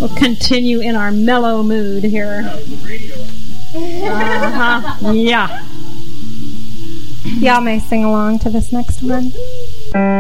We'll continue in our mellow mood here. Yeah. Y'all may sing along to this next one.